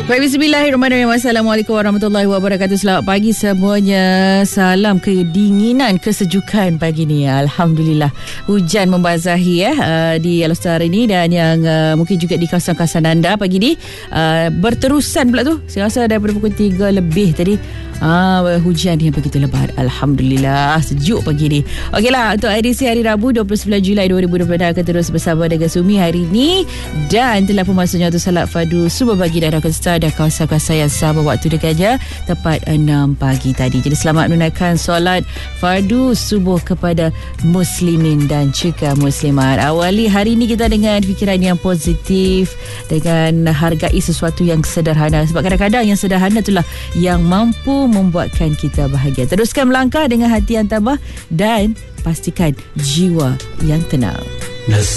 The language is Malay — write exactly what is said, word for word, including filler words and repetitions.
Baik, bismillahirrahmanirrahim. Assalamualaikum warahmatullahi wabarakatuh. Selamat pagi semuanya. Salam kedinginan, kesejukan pagi ni. Alhamdulillah. Hujan membasahi eh, uh, di Alor ini dan yang uh, mungkin juga di kawasan-kawasan anda pagi ni. Uh, berterusan pula tu. Saya rasa daripada pukul tiga lebih tadi. Ah, hujan yang begitu lebat. Alhamdulillah, sejuk pagi ni. Okeylah, untuk edisi hari Rabu dua puluh sembilan Julai dua ribu dua puluh dua akan terus bersama dengan Sumi hari ini. Dan telah pun masuknya untuk salat fardu subuh pagi dan akan start dan kawasan-kawasan yang sama waktu dekatnya tepat enam pagi tadi. Jadi selamat menunaikan solat fardu subuh kepada muslimin dan juga muslimat. Awali hari ini kita dengan fikiran yang positif, dengan hargai sesuatu yang sederhana, sebab kadang-kadang yang sederhana itulah yang mampu membuatkan kita bahagia. Teruskan melangkah dengan hati yang tabah dan pastikan jiwa yang tenang.